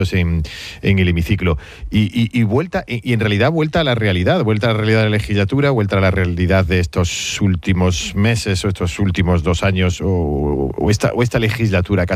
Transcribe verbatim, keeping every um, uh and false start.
En, en el hemiciclo y, y, y vuelta y en realidad vuelta a la realidad, vuelta a la realidad de la legislatura, vuelta a la realidad de estos últimos meses o estos últimos dos años o, o esta o esta legislatura.